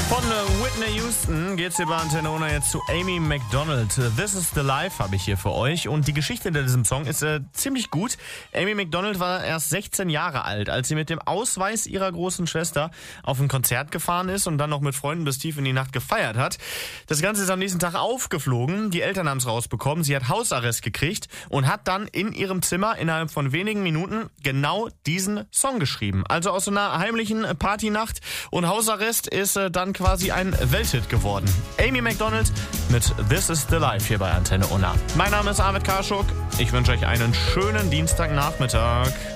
Von Whitney Houston geht's hier bei Antenne Ona jetzt zu Amy Macdonald. This is the Life habe ich hier für euch. Und die Geschichte hinter diesem Song ist ziemlich gut. Amy Macdonald war erst 16 Jahre alt, als sie mit dem Ausweis ihrer großen Schwester auf ein Konzert gefahren ist und dann noch mit Freunden bis tief in die Nacht gefeiert hat. Das Ganze ist am nächsten Tag aufgeflogen. Die Eltern haben es rausbekommen. Sie hat Hausarrest gekriegt und hat dann in ihrem Zimmer innerhalb von wenigen Minuten genau diesen Song geschrieben. Also aus so einer heimlichen Partynacht und Hausarrest ist dann quasi ein Welthit geworden. Amy Macdonald mit This is the Life hier bei Antenne Unna. Mein Name ist Ahmed Karschuk. Ich wünsche euch einen schönen Dienstagnachmittag.